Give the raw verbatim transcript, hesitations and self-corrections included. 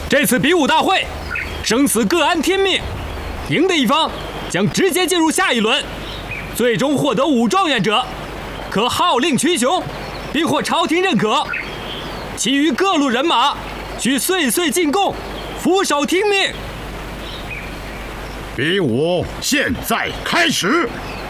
这次比武大会，生死各安天命，赢的一方将直接进入下一轮，最终获得武状元者，可号令群雄，并获朝廷认可。其余各路人马需岁岁进贡，俯首听命。 比武现在开始。